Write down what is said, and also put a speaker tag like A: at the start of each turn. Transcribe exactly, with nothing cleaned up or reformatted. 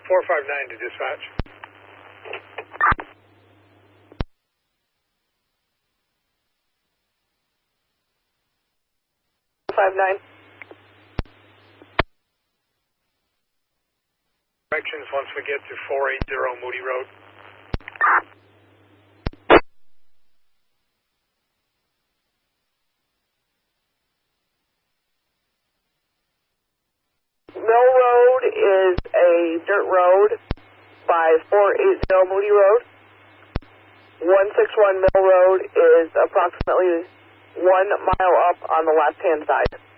A: four five nine to dispatch.
B: five nine.
A: Directions once we get to four eighty Moody Road.
B: Mill Road is a dirt road by four eighty Moody Road. one sixty-one Mill Road is approximately one mile up on the left-hand side.